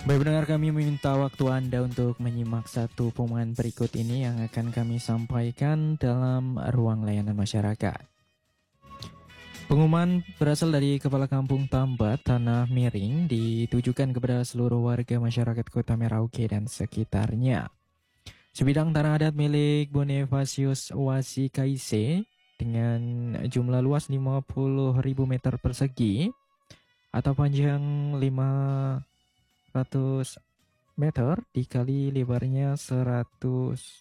Baik pendengar, kami meminta waktu Anda untuk menyimak satu pengumuman berikut ini yang akan kami sampaikan dalam ruang layanan masyarakat. Pengumuman berasal dari Kepala Kampung Tambat, Tanah Miring, ditujukan kepada seluruh warga masyarakat Kota Merauke dan sekitarnya. Sebidang tanah adat milik Bonifacius Wasi Kaise dengan jumlah luas 50.000 meter persegi atau panjang 500 meter dikali lebarnya 100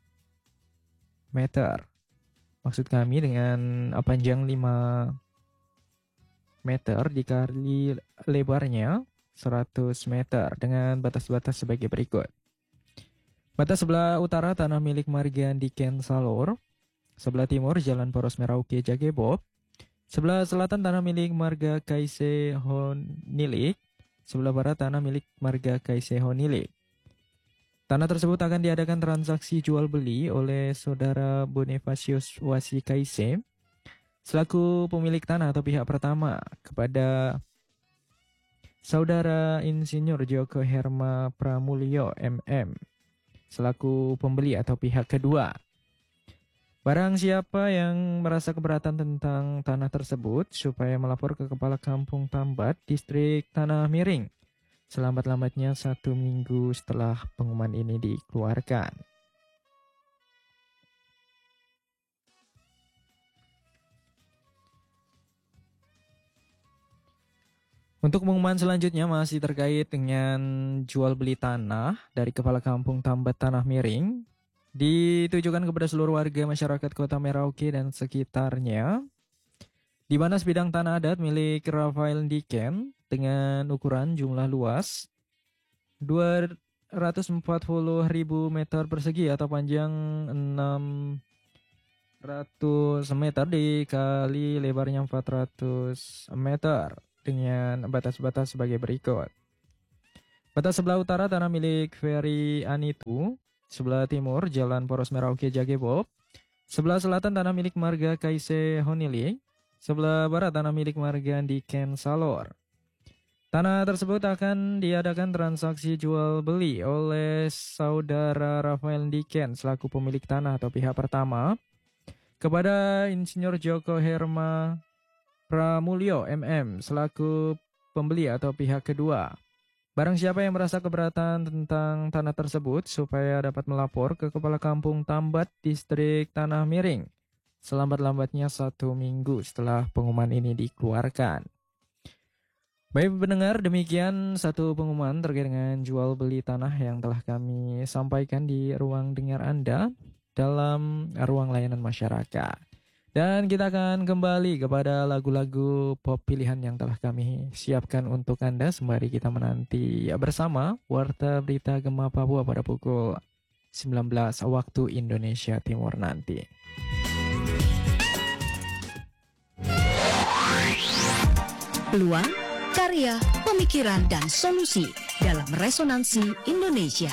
meter. Maksud kami dengan panjang 5 meter dikali lebarnya 100 meter dengan batas-batas sebagai berikut. Batas sebelah utara tanah milik Marga Diken Salor, sebelah timur Jalan Poros Merauke Jagebob, sebelah selatan tanah milik Marga Kaise Honilik, sebelah barat tanah milik Marga Kaise Honilik. Tanah tersebut akan diadakan transaksi jual beli oleh saudara Bonifacius Wasi Kaise selaku pemilik tanah atau pihak pertama kepada saudara Insinyur Joko Herma Pramulyo MM selaku pembeli atau pihak kedua. Barang siapa yang merasa keberatan tentang tanah tersebut supaya melapor ke Kepala Kampung Tambat, Distrik Tanah Miring selambat-lambatnya 1 minggu setelah pengumuman ini dikeluarkan. Untuk pengumuman selanjutnya masih terkait dengan jual beli tanah dari Kepala Kampung Tambat Tanah Miring, ditujukan kepada seluruh warga masyarakat Kota Merauke dan sekitarnya, di mana sebidang tanah adat milik Rafael Diken dengan ukuran jumlah luas 240.000 meter persegi atau panjang 600 meter dikali lebarnya 400 meter dengan batas-batas sebagai berikut. Batas sebelah utara tanah milik Ferry Anitu, sebelah timur Jalan Poros Merauke Jagebob, sebelah selatan tanah milik Marga Kaise Honilik, sebelah barat tanah milik Marga Diken Salor. Tanah tersebut akan diadakan transaksi jual beli oleh saudara Rafael Diken selaku pemilik tanah atau pihak pertama kepada Insinyur Joko Herma Pramulyo MM selaku pembeli atau pihak kedua. Barang siapa yang merasa keberatan tentang tanah tersebut supaya dapat melapor ke Kepala Kampung Tambat Distrik Tanah Miring selambat-lambatnya 1 minggu setelah pengumuman ini dikeluarkan. Baik pendengar, demikian satu pengumuman terkait dengan jual beli tanah yang telah kami sampaikan di ruang dengar Anda dalam ruang layanan masyarakat. Dan kita akan kembali kepada lagu-lagu pop pilihan yang telah kami siapkan untuk Anda sembari kita menanti bersama Warta Berita Gema Papua pada pukul 19 waktu Indonesia Timur nanti. Peluang, karya, pemikiran, dan solusi dalam Resonansi Indonesia.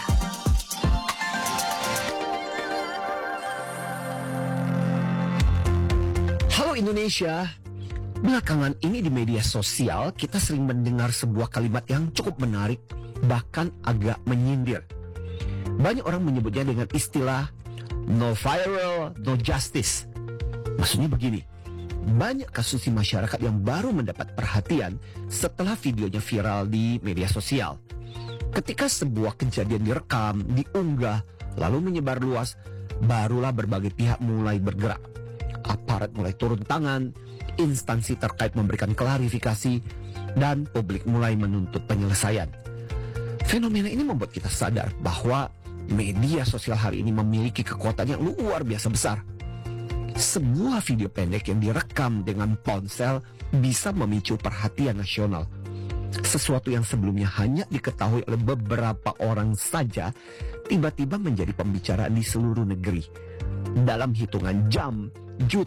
Halo Indonesia, belakangan ini di media sosial kita sering mendengar sebuah kalimat yang cukup menarik, bahkan agak menyindir. Banyak orang menyebutnya dengan istilah no viral, no justice. Maksudnya begini, banyak kasus di masyarakat yang baru mendapat perhatian setelah videonya viral di media sosial. Ketika sebuah kejadian direkam, diunggah, lalu menyebar luas, barulah berbagai pihak mulai bergerak. Aparat mulai turun tangan, instansi terkait memberikan klarifikasi, dan publik mulai menuntut penyelesaian. Fenomena ini membuat kita sadar bahwa media sosial hari ini memiliki kekuatan yang luar biasa besar. Sebuah video pendek yang direkam dengan ponsel bisa memicu perhatian nasional. Sesuatu yang sebelumnya hanya diketahui oleh beberapa orang saja, tiba-tiba menjadi pembicaraan di seluruh negeri. Dalam hitungan jam,